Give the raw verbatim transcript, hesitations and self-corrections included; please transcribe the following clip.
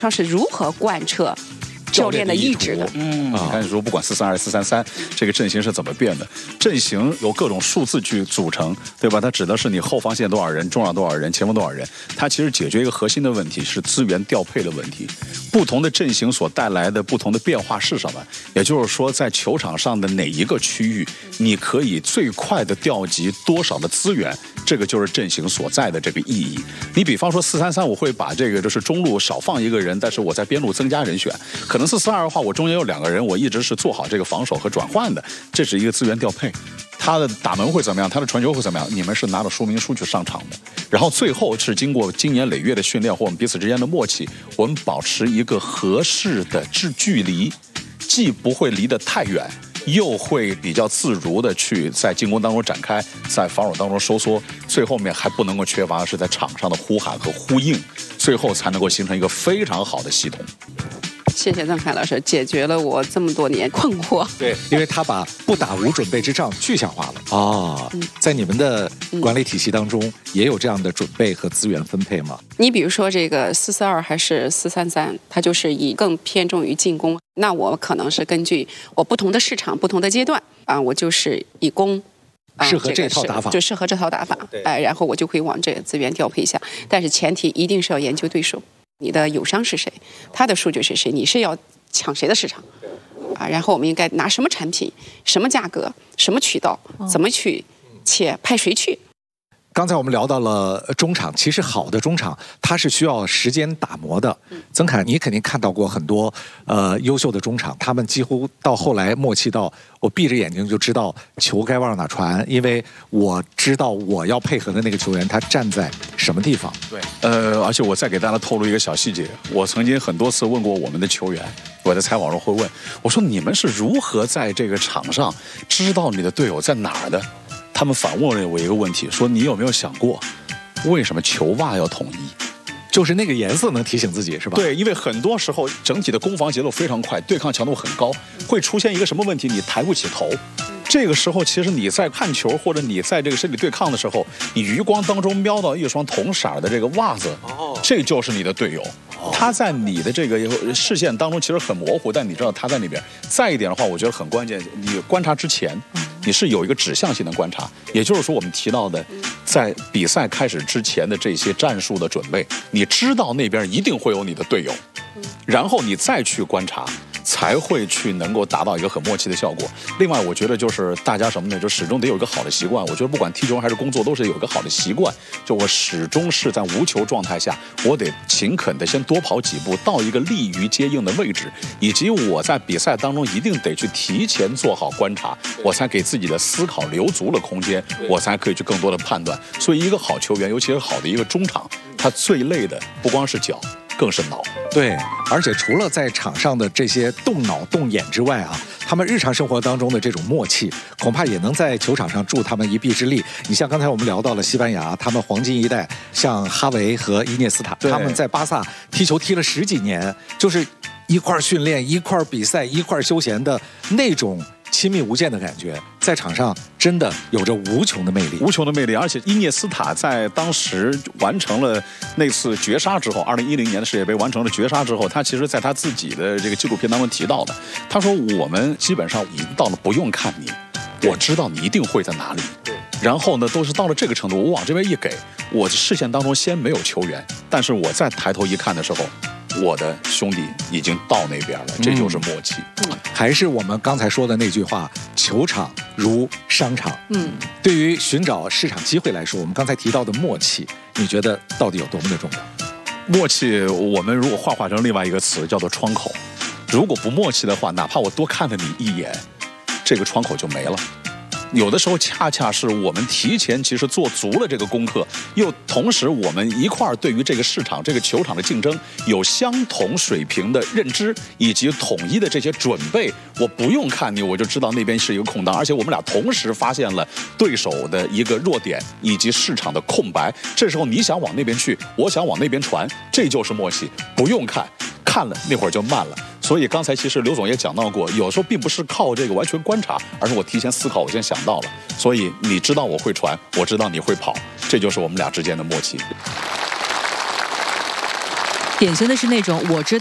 上是如何贯彻教练的意志的。 嗯，啊，刚才说不管四三二、四三三，这个阵型是怎么变的？阵型由各种数字去组成，对吧？它指的是你后防线多少人，中场多少人，前锋多少人。它其实解决一个核心的问题是资源调配的问题。不同的阵型所带来的不同的变化是什么？也就是说，在球场上的哪一个区域，你可以最快的调集多少的资源？这个就是阵型所在的这个意义。你比方说四三三，我会把这个就是中路少放一个人，但是我在边路增加人选。可能四四二的话，我中间有两个人，我一直是做好这个防守和转换的，这是一个资源调配。他的打门会怎么样？他的传球会怎么样？你们是拿着说明书去上场的。然后最后是经过经年累月的训练或我们彼此之间的默契，我们保持一个合适的距距离，既不会离得太远，又会比较自如的去在进攻当中展开，在防守当中收缩，最后面还不能够缺乏的是在场上的呼喊和呼应，最后才能够形成一个非常好的系统。 谢谢邓凯老师，解决了我这么多年困惑。 对，因为他把不打无准备之仗具象化了啊、哦嗯。在你们的管理体系当中，也有这样的准备和资源分配吗？ 你比如说这个四四二还是四三三，它就是以更偏重于进攻。那我可能是根据我不同的市场、不同的阶段啊，我就是以攻。 啊、适合这套打法， 就适合这套打法，哎、呃，然后我就会往这个资源调配一下，但是前提一定是要研究对手，你的友商是谁，他的数据是谁，你是要抢谁的市场，啊，然后我们应该拿什么产品、什么价格、什么渠道，怎么去切，派谁去。 刚才我们聊到了中场，其实好的中场它是需要时间打磨的。曾凯，你肯定看到过很多呃优秀的中场，他们几乎到后来默契到我闭着眼睛就知道球该往哪传，因为我知道我要配合的那个球员他站在什么地方。 对，呃，而且我再给大家透露一个小细节，我曾经很多次问过我们的球员，我在采访中会问，我说你们是如何在这个场上知道你的队友在哪儿的？他们反问了我一个问题，说你有没有想过，为什么球袜要统一？ 就是那个颜色能提醒自己，是吧？ 对，因为很多时候整体的攻防节奏非常快，对抗强度很高，会出现一个什么问题？你抬不起头。这个时候，其实你在看球或者你在这个身体对抗的时候，你余光当中瞄到一双同色的这个袜子，哦，这就是你的队友。他在你的这个视线当中其实很模糊，但你知道他在那边。再一点的话，我觉得很关键，你观察之前，你是有一个指向性的观察，也就是说我们提到的，在比赛开始之前的这些战术的准备，你知道那边一定会有你的队友，然后你再去观察，才会去能够达到一个很默契的效果。另外，我觉得就是大家什么呢？就始终得有一个好的习惯。我觉得不管踢球还是工作，都是有一个好的习惯。就我始终是在无球状态下，我得勤恳的先多跑几步，到一个利于接应的位置，以及我在比赛当中一定得去提前做好观察，我才给自己的思考留足了空间，我才可以去更多的判断。所以，一个好球员，尤其是好的一个中场，他最累的不光是脚，更是脑。 对，而且除了在场上的这些动脑动眼之外啊，他们日常生活当中的这种默契，恐怕也能在球场上助他们一臂之力。你像刚才我们聊到了西班牙，他们黄金一代，像哈维和伊涅斯塔，他们在巴萨踢球踢了十几年，就是一块训练、一块比赛、一块休闲的那种亲密无间的感觉，在场上真的有着无穷的魅力， 无穷的魅力。而且伊涅斯塔在当时完成了那次绝杀之后，二零一零年的世界杯完成了绝杀之后，他其实在他自己的这个纪录片当中提到的，他说我们基本上已经到了不用看你，我知道你一定会在哪里。然后呢，都是到了这个程度，我往这边一给，我视线当中先没有球员，但是我再抬头一看的时候，我的兄弟已经到那边了，这就是默契。 嗯，还是我们刚才说的那句话，球场如商场。嗯，对于寻找市场机会来说，我们刚才提到的默契，你觉得到底有多么的重要？ 默契，我们如果幻化成另外一个词，叫做窗口。如果不默契的话，哪怕我多看了你一眼，这个窗口就没了。有的时候恰恰是我们提前其实做足了这个功课，又同时我们一块儿对于这个市场、这个球场的竞争有相同水平的认知以及统一的这些准备。我不用看你，我就知道那边是一个空档，而且我们俩同时发现了对手的一个弱点以及市场的空白。这时候你想往那边去，我想往那边传，这就是默契。不用看，看了那会儿就慢了。所以刚才其实刘总也讲到过，有时候并不是靠这个完全观察，而是我提前思考，我先想到了。所以你知道我会传，我知道你会跑，这就是我们俩之间的默契。 典型的是那种我知